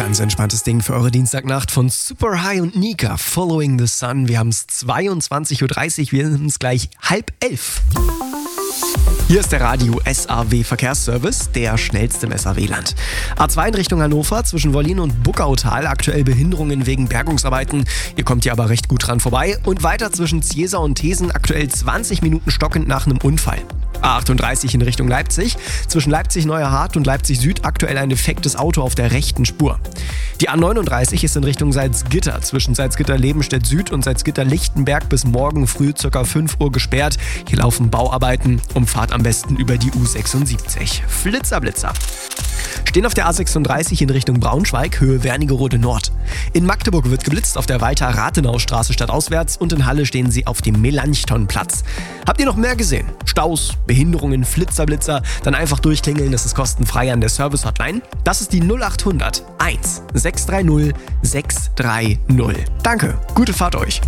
Ganz entspanntes Ding für eure Dienstagnacht von Super High und Nika, Following the Sun. Wir haben es 22.30 Uhr, wir sind es gleich 10:30. Hier ist der Radio SAW Verkehrsservice, der schnellste im SAW-Land. A2 in Richtung Hannover, zwischen Wollin und Buckautal, aktuell Behinderungen wegen Bergungsarbeiten. Ihr kommt hier aber recht gut dran vorbei. Und weiter zwischen Ziesar und Thesen, aktuell 20 Minuten stockend nach einem Unfall. A38 in Richtung Leipzig, zwischen Leipzig-Neuerhardt und Leipzig-Süd aktuell ein defektes Auto auf der rechten Spur. Die A39 ist in Richtung Salzgitter, zwischen Salzgitter-Lebenstedt-Süd und Salzgitter-Lichtenberg bis morgen früh ca. 5 Uhr gesperrt. Hier laufen Bauarbeiten, umfahrt am besten über die U76. Flitzer-Blitzer. Stehen auf der A36 in Richtung Braunschweig, Höhe Wernigerode Nord. In Magdeburg wird geblitzt auf der Walter-Rathenau-Straße stadtauswärts und in Halle stehen sie auf dem Melanchthonplatz. Habt ihr noch mehr gesehen? Staus, Behinderungen, Flitzer-Blitzer? Dann einfach durchklingeln, das ist kostenfrei an der Service-Hotline. Das ist die 0800 1 630 630. Danke, gute Fahrt euch.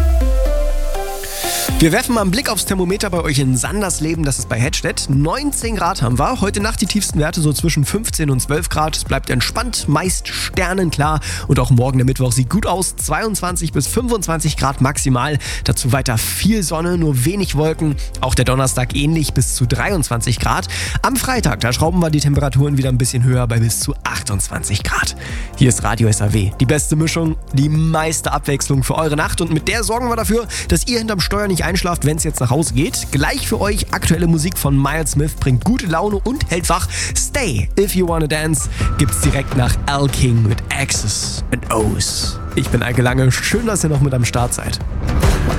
Wir werfen mal einen Blick aufs Thermometer bei euch in Sandersleben, das ist bei Hedstedt. 19 Grad haben wir. Heute Nacht die tiefsten Werte so zwischen 15 und 12 Grad. Es bleibt entspannt, meist sternenklar. Und auch morgen der Mittwoch sieht gut aus. 22 bis 25 Grad maximal. Dazu weiter viel Sonne, nur wenig Wolken. Auch der Donnerstag ähnlich bis zu 23 Grad. Am Freitag, da schrauben wir die Temperaturen wieder ein bisschen höher bei bis zu 28 Grad. Hier ist Radio SAW. Die beste Mischung, die meiste Abwechslung für eure Nacht. Und mit der sorgen wir dafür, dass ihr hinterm Steuer nicht einschlaft, wenn es jetzt nach Hause geht. Gleich für euch aktuelle Musik von Miles Smith, bringt gute Laune und hält wach. Stay If You Wanna Dance gibt's direkt nach Al King mit X's and O's. Ich bin Eike Lange, schön, dass ihr noch mit am Start seid.